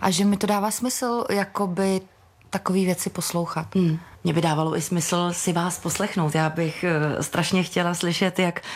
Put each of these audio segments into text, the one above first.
a že mi to dává smysl jakoby takový věci poslouchat. Mně by dávalo i smysl si vás poslechnout. Já bych strašně chtěla slyšet,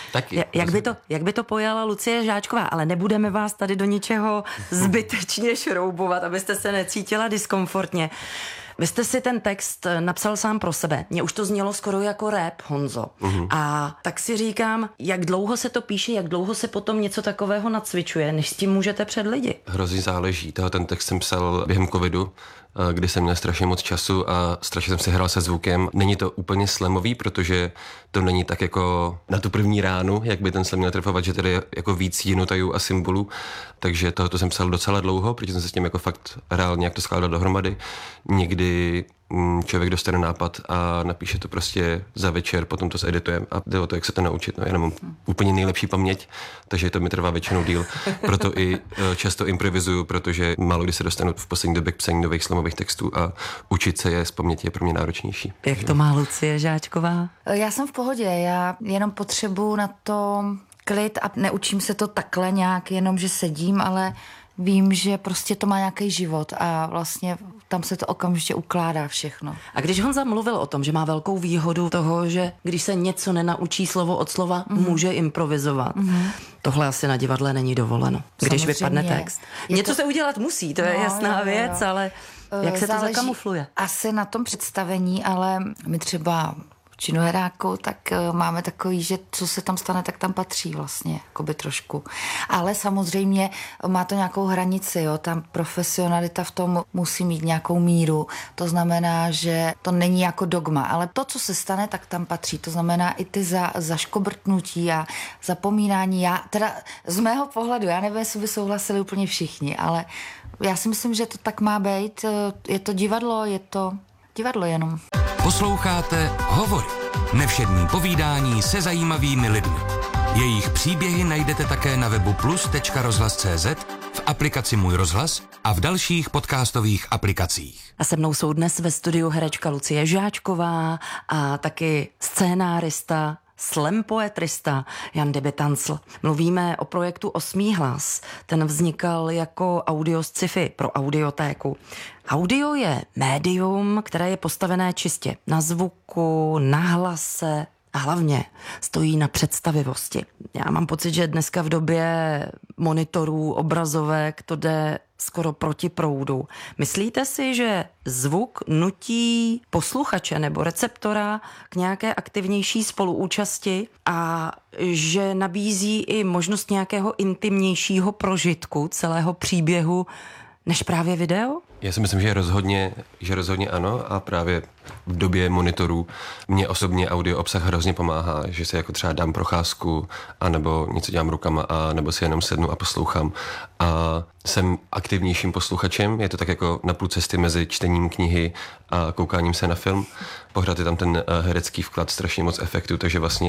jak by to pojala Lucie Žáčková, ale nebudeme vás tady do ničeho zbytečně šroubovat, abyste se necítila diskomfortně. Vy jste si ten text napsal sám pro sebe. Mně už to znělo skoro jako rap, Honzo. A tak si říkám, jak dlouho se to píše, jak dlouho se potom něco takového nacvičuje, než s tím můžete před lidi. Hrozně záleží. Ten text jsem psal během covidu, kdy jsem měl strašně moc času a strašně jsem si hrál se zvukem. Není to úplně slamový, protože to není tak jako na tu první ránu, jak by ten slam měl trefovat, že tady je jako víc jinotajů a symbolů. Takže tohoto jsem psal docela dlouho, protože jsem se s tím jako fakt reálně nějak to skládal dohromady. Někdy člověk dostane nápad a napíše to prostě za večer, potom to zeditujeme a jde o to, jak se to naučit. No, já nemám úplně nejlepší paměť, takže to mi trvá většinou díl. Proto i často improvizuju, protože málo kdy se dostanu v poslední době k psaní nových slamových textů a učit se je z paměti je pro mě náročnější. Jak to má Lucie Žáčková? Já jsem v pohodě, já jenom potřebuju na to klid a neučím se to takhle nějak, jenom že sedím, ale vím, že prostě to má nějaký život a vlastně tam se to okamžitě ukládá všechno. A když Honza mluvil o tom, že má velkou výhodu toho, že když se něco nenaučí slovo od slova, může improvizovat. Tohle asi na divadle není dovoleno, když Samozřejmě. vypadne text. Něco se udělat musí, to je jasná věc, ale jak se to zakamufluje? Asi na tom představení, ale my třeba činoheráku, tak máme takový, že co se tam stane, tak tam patří vlastně, jakoby trošku. Ale samozřejmě má to nějakou hranici, jo, tam profesionalita v tom musí mít nějakou míru, to znamená, že to není jako dogma, ale to, co se stane, tak tam patří, to znamená i ty zaškobrtnutí a zapomínání, já teda z mého pohledu, já nevím, jestli by souhlasili úplně všichni, ale já si myslím, že to tak má být, je to divadlo jenom. Posloucháte Hovory. Nevšední povídání se zajímavými lidmi. Jejich příběhy najdete také na webu plus.rozhlas.cz, v aplikaci Můj rozhlas a v dalších podcastových aplikacích. A se mnou jsou dnes ve studiu herečka Lucie Žáčková a taky scénárista, slam poetrista Jan Debetancl. Mluvíme o projektu Osmý hlas. Ten vznikal jako audio sci-fi pro audiotéku. Audio je médium, které je postavené čistě na zvuku, na hlase a hlavně stojí na představivosti. Já mám pocit, že dneska v době monitorů, obrazovek to jde skoro proti proudu. Myslíte si, že zvuk nutí posluchače nebo receptora k nějaké aktivnější spoluúčasti a že nabízí i možnost nějakého intimnějšího prožitku celého příběhu než právě video? Já si myslím, že rozhodně ano a právě v době monitorů mě osobně audio obsah hrozně pomáhá, že se jako třeba dám procházku anebo něco dělám rukama a nebo si jenom sednu a poslouchám a jsem aktivnějším posluchačem, je to tak jako na půl cesty mezi čtením knihy a koukáním se na film. Pořád je tam ten herecký vklad, strašně moc efektů, takže vlastně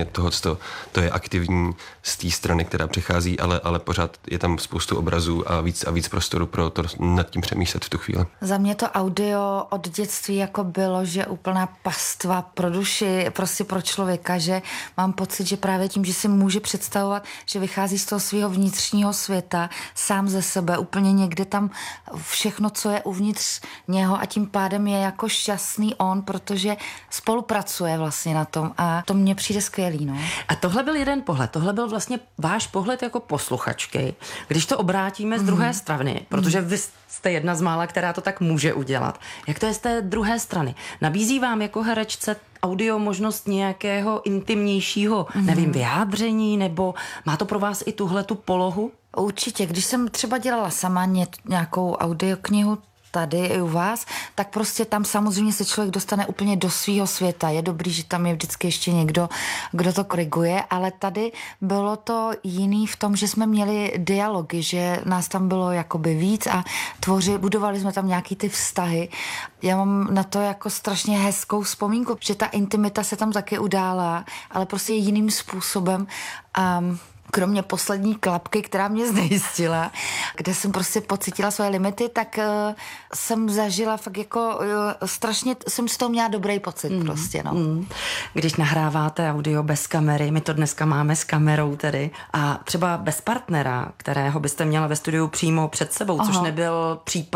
to je aktivní z té strany, která přichází, ale pořád je tam spoustu obrazů a víc prostoru pro to nad tím přemýšlet v tu chvíli. Za mě to audio od dětství jako bylo, že úplná pastva pro duši, prostě pro člověka, že mám pocit, že právě tím, že si může představovat, že vychází z toho svého vnitřního světa, sám ze sebe, úplně někde tam všechno, co je uvnitř něho a tím pádem je jako šťastný on, protože spolupracuje vlastně na tom a to mně přijde skvělý, no. A tohle byl jeden pohled, tohle byl vlastně váš pohled jako posluchačky, když to obrátíme z druhé strany, protože vy jste jedna z mála, která to tak může udělat. Jak to je z té druhé strany? Nabízí vám jako herečce audio možnost nějakého intimnějšího, nevím, vyjádření, nebo má to pro vás i tuhletu polohu? Určitě, když jsem třeba dělala sama nějakou audioknihu, tady i u vás, tak prostě tam samozřejmě se člověk dostane úplně do svýho světa. Je dobrý, že tam je vždycky ještě někdo, kdo to koriguje, ale tady bylo to jiný v tom, že jsme měli dialogy, že nás tam bylo jakoby víc a budovali jsme tam nějaký ty vztahy. Já mám na to jako strašně hezkou vzpomínku, že ta intimita se tam taky udála, ale prostě jiným způsobem a kromě poslední klapky, která mě znejistila, kde jsem prostě pocítila svoje limity, tak jsem zažila fakt jako strašně, jsem z toho měla dobrý pocit prostě, no. Když nahráváte audio bez kamery, my to dneska máme s kamerou tedy, a třeba bez partnera, kterého byste měla ve studiu přímo před sebou, což nebyl případ